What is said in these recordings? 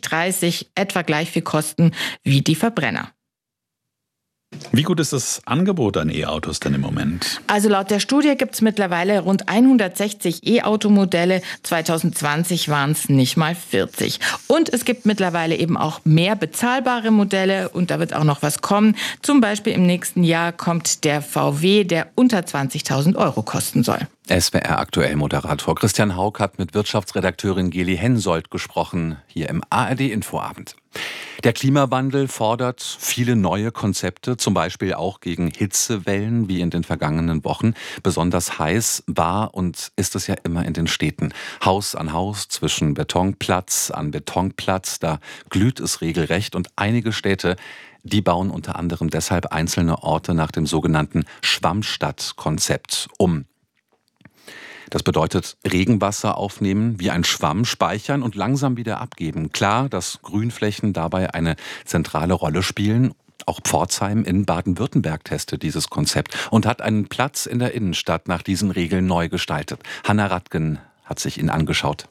2030 etwa gleich viel kosten wie die Verbrenner. Wie gut ist das Angebot an E-Autos denn im Moment? Also laut der Studie gibt es mittlerweile rund 160 E-Automodelle. 2020 waren es nicht mal 40. Und es gibt mittlerweile eben auch mehr bezahlbare Modelle und da wird auch noch was kommen. Zum Beispiel im nächsten Jahr kommt der VW, der unter 20.000 € kosten soll. SWR-Aktuell-Moderator Christian Hauck hat mit Wirtschaftsredakteurin Geli Hensoldt gesprochen, hier im ARD-Infoabend. Der Klimawandel fordert viele neue Konzepte, zum Beispiel auch gegen Hitzewellen wie in den vergangenen Wochen. Besonders heiß war und ist es ja immer in den Städten. Haus an Haus, zwischen Betonplatz an Betonplatz, da glüht es regelrecht. Und einige Städte, die bauen unter anderem deshalb einzelne Orte nach dem sogenannten Schwammstadt-Konzept um. Das bedeutet Regenwasser aufnehmen, wie ein Schwamm speichern und langsam wieder abgeben. Klar, dass Grünflächen dabei eine zentrale Rolle spielen. Auch Pforzheim in Baden-Württemberg testet dieses Konzept und hat einen Platz in der Innenstadt nach diesen Regeln neu gestaltet. Hanna Radgen hat sich ihn angeschaut.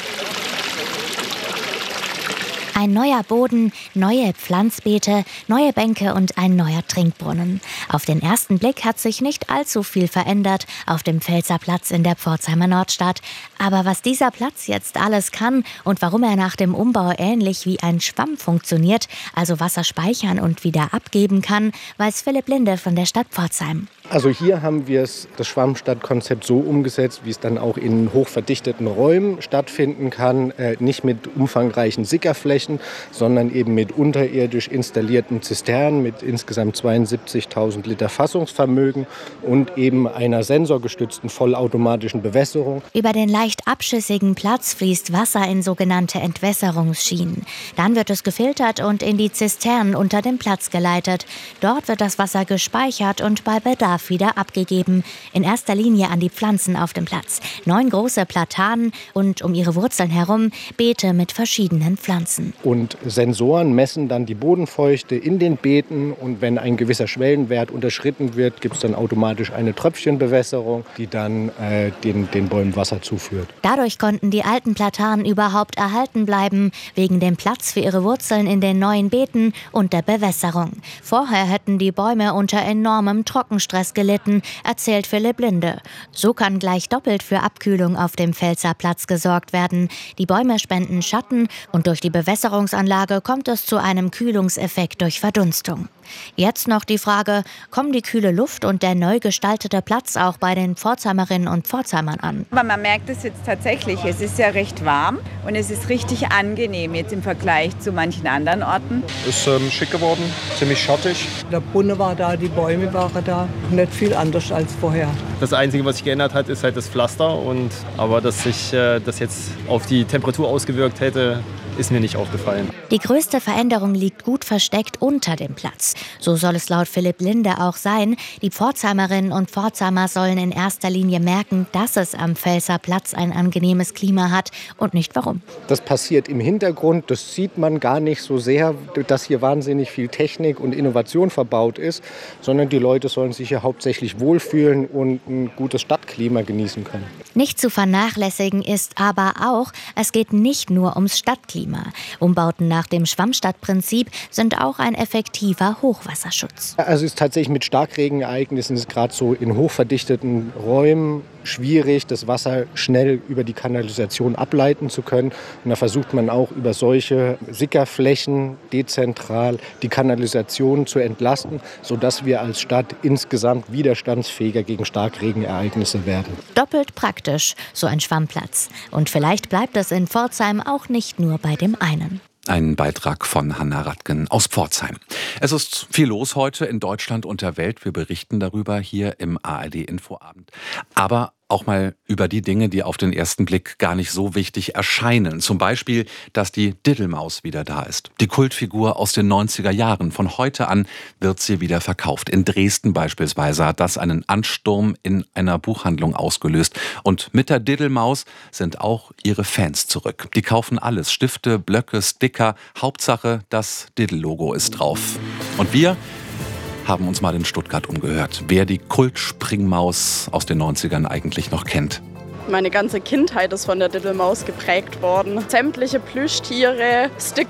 Ein neuer Boden, neue Pflanzbeete, neue Bänke und ein neuer Trinkbrunnen. Auf den ersten Blick hat sich nicht allzu viel verändert auf dem Pfälzer Platz in der Pforzheimer Nordstadt. Aber was dieser Platz jetzt alles kann und warum er nach dem Umbau ähnlich wie ein Schwamm funktioniert, also Wasser speichern und wieder abgeben kann, weiß Philipp Linde von der Stadt Pforzheim. Also hier haben wir das Schwammstadtkonzept so umgesetzt, wie es dann auch in hochverdichteten Räumen stattfinden kann. Nicht mit umfangreichen Sickerflächen, sondern eben mit unterirdisch installierten Zisternen mit insgesamt 72.000 Liter Fassungsvermögen und eben einer sensorgestützten vollautomatischen Bewässerung. Über den leicht abschüssigen Platz fließt Wasser in sogenannte Entwässerungsschienen. Dann wird es gefiltert und in die Zisternen unter dem Platz geleitet. Dort wird das Wasser gespeichert und bei Bedarf wieder abgegeben. In erster Linie an die Pflanzen auf dem Platz. 9 große Platanen und um ihre Wurzeln herum Beete mit verschiedenen Pflanzen. Und Sensoren messen dann die Bodenfeuchte in den Beeten und wenn ein gewisser Schwellenwert unterschritten wird, gibt es dann automatisch eine Tröpfchenbewässerung, die dann den Bäumen Wasser zuführt. Dadurch konnten die alten Platanen überhaupt erhalten bleiben, wegen dem Platz für ihre Wurzeln in den neuen Beeten und der Bewässerung. Vorher hätten die Bäume unter enormem Trockenstress gelitten, erzählt Philipp Linde. So kann gleich doppelt für Abkühlung auf dem Pfälzer Platz gesorgt werden. Die Bäume spenden Schatten und durch die Bewässerungsanlage kommt es zu einem Kühlungseffekt durch Verdunstung. Jetzt noch die Frage, kommen die kühle Luft und der neu gestaltete Platz auch bei den Pforzheimerinnen und Pforzheimern an? Aber man merkt es jetzt tatsächlich, es ist ja recht warm und es ist richtig angenehm jetzt im Vergleich zu manchen anderen Orten. Ist schick geworden, ziemlich schattig. Der Brunnen war da, die Bäume waren da, nicht viel anders als vorher. Das Einzige, was sich geändert hat, ist halt das Pflaster. Aber dass sich das jetzt auf die Temperatur ausgewirkt hätte, ist mir nicht aufgefallen. Die größte Veränderung liegt gut versteckt unter dem Platz. So soll es laut Philipp Linde auch sein. Die Pforzheimerinnen und Pforzheimer sollen in erster Linie merken, dass es am Pfälzer Platz ein angenehmes Klima hat und nicht warum. Das passiert im Hintergrund, das sieht man gar nicht so sehr, dass hier wahnsinnig viel Technik und Innovation verbaut ist, sondern die Leute sollen sich hier hauptsächlich wohlfühlen und ein gutes Stadtklima genießen können. Nicht zu vernachlässigen ist aber auch, es geht nicht nur ums Stadtklima. Umbauten nach dem Schwammstadtprinzip sind auch ein effektiver Hochwasserschutz. Also es ist tatsächlich mit Starkregenereignissen, ist gerade so in hochverdichteten Räumen schwierig, das Wasser schnell über die Kanalisation ableiten zu können. Und da versucht man auch über solche Sickerflächen dezentral die Kanalisation zu entlasten, sodass wir als Stadt insgesamt widerstandsfähiger gegen Starkregenereignisse werden. Doppelt praktisch, so ein Schwammplatz. Und vielleicht bleibt es in Pforzheim auch nicht nur bei dem einen. Ein Beitrag von Hanna Radgen aus Pforzheim. Es ist viel los heute in Deutschland und der Welt. Wir berichten darüber hier im ARD-Infoabend. Aber auch mal über die Dinge, die auf den ersten Blick gar nicht so wichtig erscheinen. Zum Beispiel, dass die Diddelmaus wieder da ist. Die Kultfigur aus den 90er Jahren. Von heute an wird sie wieder verkauft. In Dresden beispielsweise hat das einen Ansturm in einer Buchhandlung ausgelöst. Und mit der Diddelmaus sind auch ihre Fans zurück. Die kaufen alles. Stifte, Blöcke, Sticker. Hauptsache, das Diddel-Logo ist drauf. Und wir haben uns mal in Stuttgart umgehört, wer die Kultspringmaus aus den 90ern eigentlich noch kennt. Meine ganze Kindheit ist von der Diddelmaus geprägt worden. Sämtliche Plüschtiere, Sticker